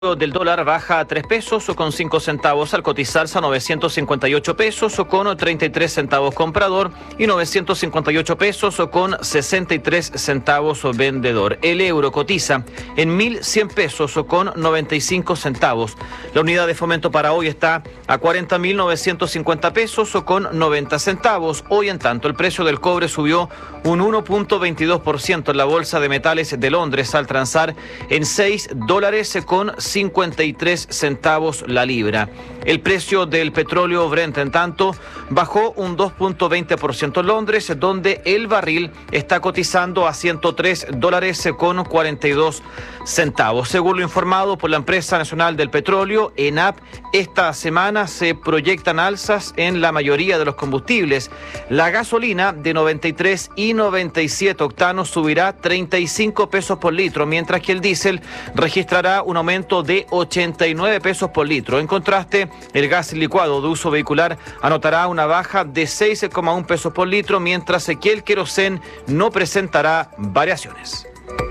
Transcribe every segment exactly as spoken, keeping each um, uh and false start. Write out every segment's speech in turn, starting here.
Del dólar baja a tres pesos o con cinco centavos al cotizarse a novecientos cincuenta y ocho pesos o con treinta y tres centavos comprador y novecientos cincuenta y ocho pesos o con sesenta y tres centavos vendedor. El euro cotiza en mil cien pesos o con noventa y cinco centavos. La unidad de fomento para hoy está a cuarenta mil novecientos cincuenta pesos o con noventa centavos. Hoy, en tanto, el precio del cobre subió un uno punto veintidós por ciento en la Bolsa de Metales de Londres al transar en seis dólares con cincuenta y tres centavos la libra. El precio del petróleo Brent, en tanto, bajó un dos punto veinte por ciento en Londres, donde el barril está cotizando a ciento tres dólares con cuarenta y dos centavos. Según lo informado por la empresa nacional del petróleo, ENAP, esta semana se proyectan alzas en la mayoría de los combustibles. La gasolina de noventa y tres y noventa y siete octanos subirá treinta y cinco pesos por litro, mientras que el diésel registrará un aumento de ochenta y nueve pesos por litro. En contraste, el gas licuado de uso vehicular anotará una baja de seis coma uno pesos por litro, mientras que el querosén no presentará variaciones.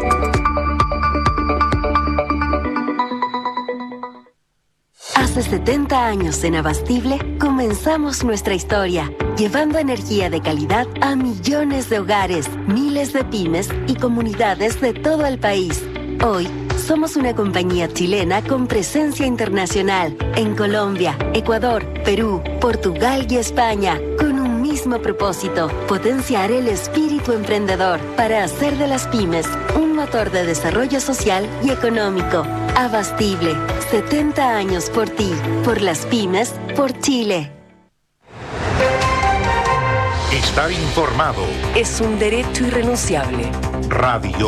Hace setenta años en Abastible comenzamos nuestra historia, llevando energía de calidad a millones de hogares, miles de pymes y comunidades de todo el país. Hoy, somos una compañía chilena con presencia internacional en Colombia, Ecuador, Perú, Portugal y España, con un mismo propósito: potenciar el espíritu emprendedor para hacer de las pymes un motor de desarrollo social y económico. Abastible, setenta años por ti, por las pymes, por Chile. Estar informado es un derecho irrenunciable. Radio